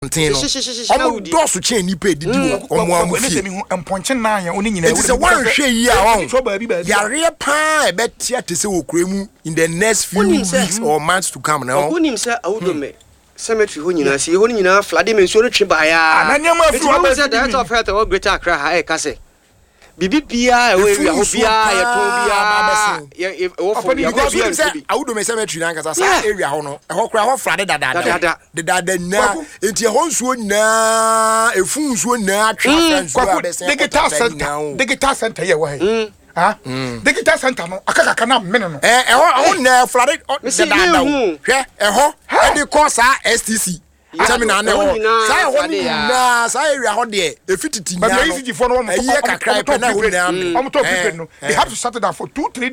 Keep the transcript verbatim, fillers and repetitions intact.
Ntino omo doso che nipa edidi wo omo amfie emponche na ya oni nyina e se wan hwe yi a won yare pa e betia te se okuremu in the next few weeks or months to come now onim se awudome cemetery ho nyina se ho nyina flade me nso retwe ba ya ananyama afu aba se that of health o Greater Accra ha e ka se bibi bia e we wi ho bia ye ton bia ye wo fo bia because we say awudome cemetery na nkasa sa area ho no e ho kra ho frade dada dada dada na enti ho nsuo na efu nsuo na atwa friends go abese digital center digital center ye wo he ah digital center no akaka na mene no eh e ho na frade dada hwe e ho e di ko sa S T C Terminal na ho sai ho na sai area ho de efititi nya no but easy for no mo kakra pe na ho na am to people no they have to settle down for two three